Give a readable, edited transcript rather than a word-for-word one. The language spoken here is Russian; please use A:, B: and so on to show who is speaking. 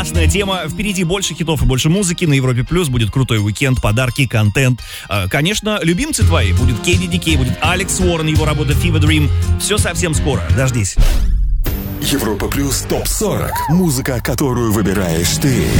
A: классная тема. Впереди больше хитов и больше музыки. На Европе Плюс будет крутой уикенд, подарки, контент. Конечно, любимцы твои. Будет KDDK, будет Алекс Уоррен, его работа Fever Dream. Все совсем скоро. Дождись.
B: Европа Плюс ТОП-40. Музыка, которую выбираешь ты.